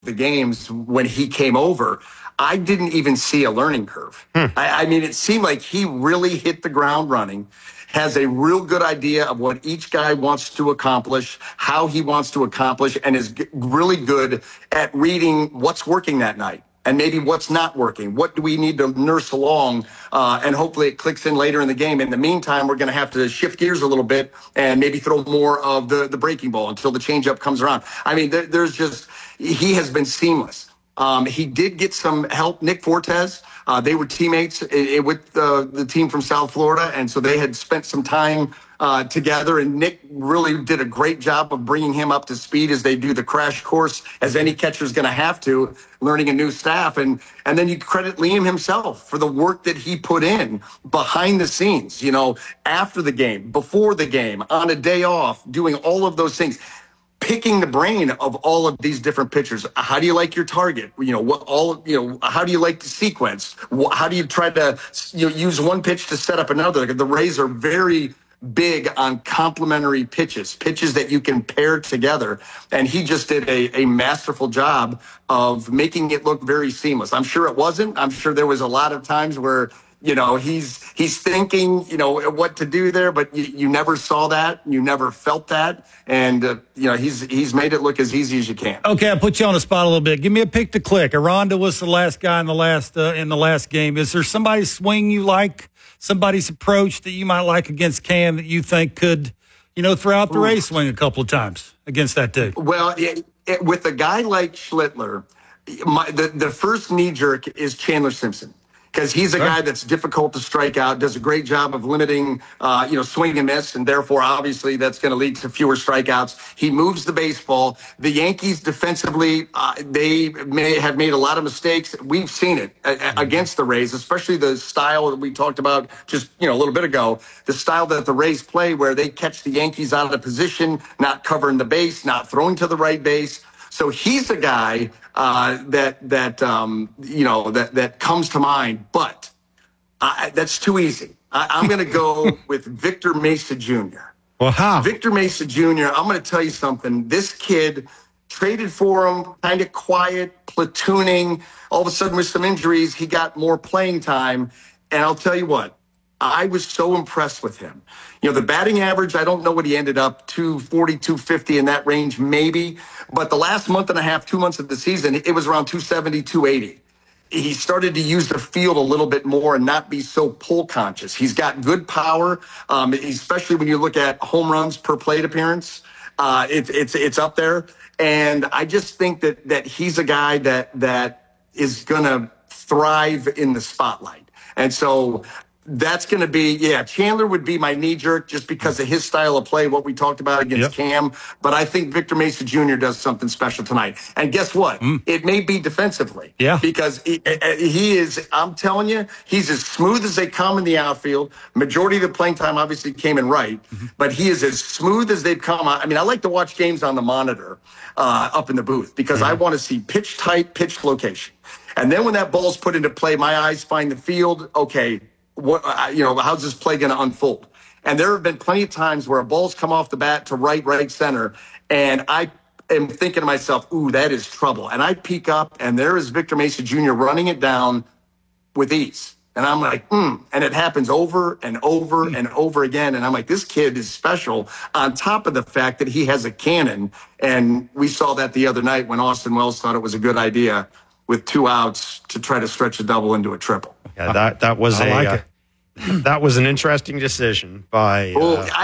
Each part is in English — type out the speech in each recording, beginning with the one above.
the games when he came over, I didn't even see a learning curve. I mean, it seemed like he really hit the ground running, has a real good idea of what each guy wants to accomplish, how he wants to accomplish, and is really good at reading what's working that night and maybe what's not working. What do we need to nurse along? And hopefully it clicks in later in the game. In the meantime, we're going to have to shift gears a little bit and maybe throw more of the breaking ball until the changeup comes around. I mean, he has been seamless. He did get some help. Nick Fortes, they were teammates with the team from South Florida, and so they had spent some time together, and Nick really did a great job of bringing him up to speed as they do the crash course, as any catcher is going to have to, learning a new staff. And then you credit Liam himself for the work that he put in behind the scenes, after the game, before the game, on a day off, doing all of those things. Picking the brain of all of these different pitchers. How do you like your target? How do you like the sequence? How do you try to use one pitch to set up another? The Rays are very big on complementary pitches that you can pair together. And he just did a masterful job of making it look very seamless. I'm sure it wasn't. I'm sure there was a lot of times where he's thinking, what to do there, but you never saw that. You never felt that. And, he's made it look as easy as you can. Okay, I'll put you on the spot a little bit. Give me a pick to click. Aranda was the last guy in the last game. Is there somebody's swing you like, somebody's approach that you might like against Cam that you think could, throw out the Rays swing a couple of times against that dude? Well, with a guy like Schlittler, the first knee jerk is Chandler Simpson. Because he's a guy that's difficult to strike out, does a great job of limiting, swing and miss, and therefore, obviously, that's going to lead to fewer strikeouts. He moves the baseball. The Yankees defensively, they may have made a lot of mistakes. We've seen it against the Rays, especially the style that we talked about just, a little bit ago, the style that the Rays play where they catch the Yankees out of position, not covering the base, not throwing to the right base. So he's a guy that comes to mind, but that's too easy. I'm going to go with Victor Mesa Jr. Wow. Victor Mesa Jr., I'm going to tell you something. This kid traded for him, kind of quiet, platooning. All of a sudden with some injuries, he got more playing time. And I'll tell you what, I was so impressed with him. The batting average, I don't know what he ended up, 240, 250 in that range, maybe. But the last month and a half, 2 months of the season, it was around 270, 280. He started to use the field a little bit more and not be so pull conscious. He's got good power, especially when you look at home runs per plate appearance. It's up there. And I just think that he's a guy that is going to thrive in the spotlight. And so that's going to be, Chandler would be my knee jerk just because of his style of play, what we talked about against Cam. But I think Victor Mesa Jr. does something special tonight. And guess what? It may be defensively. Yeah. Because he is, I'm telling you, he's as smooth as they come in the outfield. Majority of the playing time obviously came in right, but he is as smooth as they've come. I mean, I like to watch games on the monitor up in the booth because I want to see pitch type, pitch location. And then when that ball's put into play, my eyes find the field. Okay. How's this play going to unfold? And there have been plenty of times where a ball's come off the bat to right center, and I am thinking to myself, ooh, that is trouble. And I peek up, and there is Victor Mesa Jr. running it down with ease. And I'm like, and it happens over and over and over again. And I'm like, this kid is special on top of the fact that he has a cannon. And we saw that the other night when Austin Wells thought it was a good idea with 2 outs to try to stretch a double into a triple. Yeah, that was that was an interesting decision by.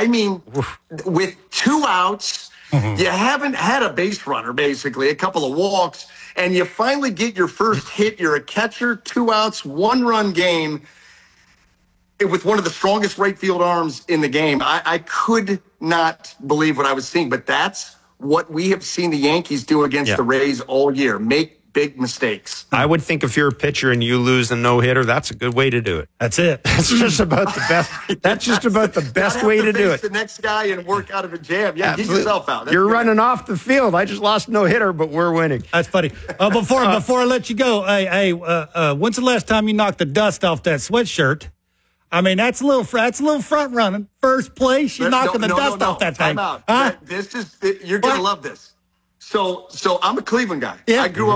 With 2 outs, you haven't had a base runner, basically, a couple of walks, and you finally get your first hit. You're a catcher, 2 outs, 1-run game with one of the strongest right field arms in the game. I could not believe what I was seeing, but that's what we have seen the Yankees do against the Rays all year. Make big mistakes. I would think if you're a pitcher and you lose a no-hitter, that's a good way to do it. That's it. That's just about the best. That's just about the best way to do it. The next guy and work out of a jam. Yeah, get yourself out. You're running off the field. I just lost no-hitter, but we're winning. That's funny. Before I let you go, when's the last time you knocked the dust off that sweatshirt? I mean, that's a little front running. First place, you're knocking the dust off that thing. Time out. Huh? You're going to love this. So I'm a Cleveland guy. Yeah. I grew up.